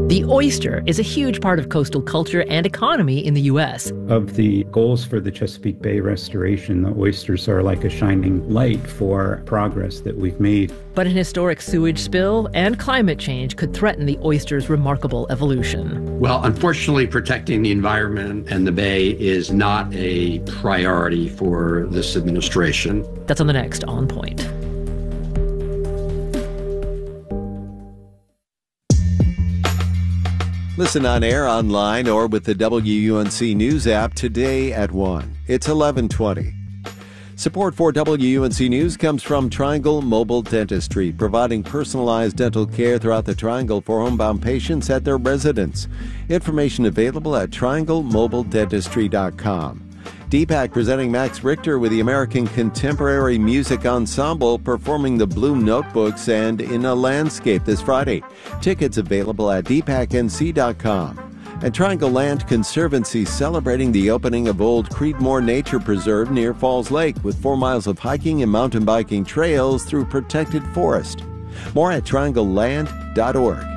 The oyster is a huge part of coastal culture and economy in the U.S. Of the goals for the Chesapeake Bay restoration, the oysters are like a shining light for progress that we've made. But an historic sewage spill and climate change could threaten the oyster's remarkable evolution. Well, unfortunately, protecting the environment and the bay is not a priority for this administration. That's on the next On Point. Listen on air, online, or with the WUNC News app today at 1. It's 11:20. Support for WUNC News comes from Triangle Mobile Dentistry, providing personalized dental care throughout the Triangle for homebound patients at their residence. Information available at trianglemobiledentistry.com. DPAC presenting Max Richter with the American Contemporary Music Ensemble performing the Blue Notebooks and In a Landscape this Friday. Tickets available at dpacnc.com. And Triangle Land Conservancy celebrating the opening of Old Creedmoor Nature Preserve near Falls Lake with 4 miles of hiking and mountain biking trails through protected forest. More at triangleland.org.